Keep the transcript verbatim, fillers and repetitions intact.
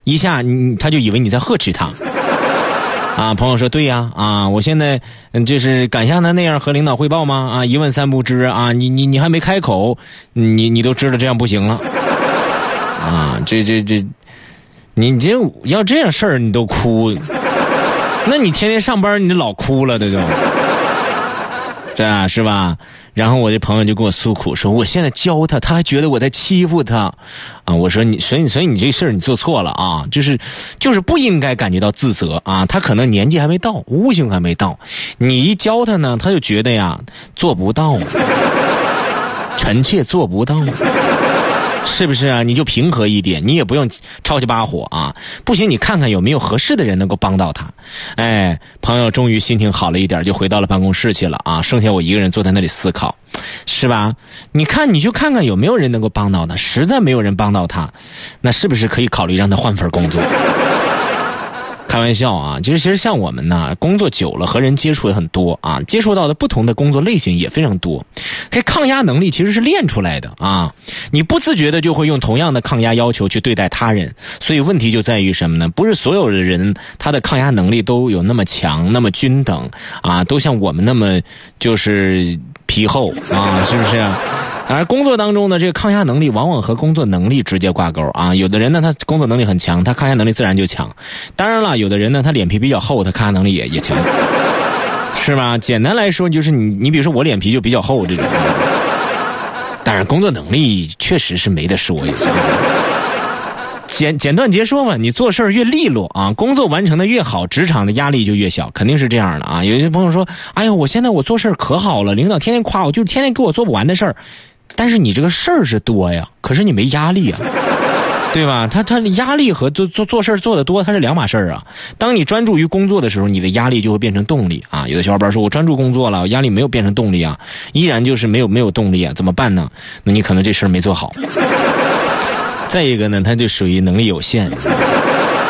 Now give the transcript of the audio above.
一下你他就以为你在呵斥他。啊，朋友说对呀，啊，我现在嗯就是敢像他那样和领导汇报吗？啊，一问三不知啊，你你你还没开口，你你都知道这样不行了。啊，这这这，你这要这样事儿你都哭，那你天天上班你就老哭了，这就。这啊是吧？然后我这朋友就跟我诉苦说，我现在教他，他还觉得我在欺负他，啊！我说你，所以所以你这事儿你做错了啊，就是就是不应该感觉到自责啊。他可能年纪还没到，悟性还没到，你一教他呢，他就觉得呀做不到，臣妾做不到。是不是啊？你就平和一点，你也不用抄起把火啊！不行，你看看有没有合适的人能够帮到他。哎，朋友终于心情好了一点，就回到了办公室去了啊！剩下我一个人坐在那里思考，是吧？你看，你就看看有没有人能够帮到他。实在没有人帮到他，那是不是可以考虑让他换份工作？开玩笑啊，其实其实像我们呢，工作久了和人接触也很多啊，接触到的不同的工作类型也非常多。这抗压能力其实是练出来的啊，你不自觉的就会用同样的抗压要求去对待他人，所以问题就在于什么呢？不是所有的人他的抗压能力都有那么强，那么均等啊，都像我们那么就是皮厚啊，是不是？而工作当中呢，这个抗压能力往往和工作能力直接挂钩啊。有的人呢，他工作能力很强，他抗压能力自然就强。当然了，有的人呢，他脸皮比较厚，他抗压能力也也强，是吧？简单来说，就是你你比如说我脸皮就比较厚这种，当然工作能力确实是没得说也是。简简短截说嘛，你做事越利落啊，工作完成的越好，职场的压力就越小，肯定是这样的啊。有些朋友说，哎呀，我现在我做事可好了，领导天天夸我，就天天给我做不完的事儿。但是你这个事儿是多呀，可是你没压力啊，对吧？他他压力和做做做事做得多，它是两码事儿啊。当你专注于工作的时候，你的压力就会变成动力啊。有的小伙伴说，我专注工作了，我压力没有变成动力啊，依然就是没有没有动力啊，怎么办呢？那你可能这事儿没做好。再一个呢，他就属于能力有限。